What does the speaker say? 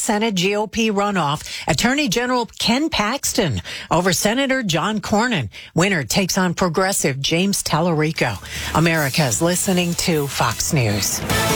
Senate GOP runoff. Attorney General Ken Paxton over Senator John Cornyn. Winner takes on progressive James Tallarico. America's listening to Fox News.